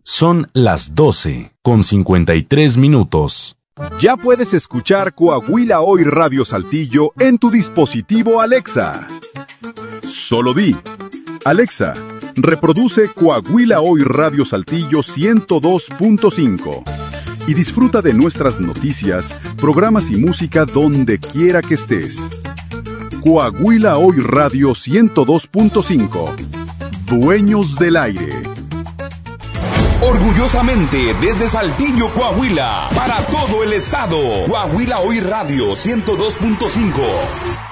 Son las 12:53. Ya puedes escuchar Coahuila Hoy Radio Saltillo en tu dispositivo Alexa. Solo di: Alexa, reproduce Coahuila Hoy Radio Saltillo 102.5 y disfruta de nuestras noticias, programas y música donde quiera que estés. Coahuila Hoy Radio 102.5. Dueños del aire. Orgullosamente desde Saltillo, Coahuila, para todo el estado. Coahuila Hoy Radio 102.5.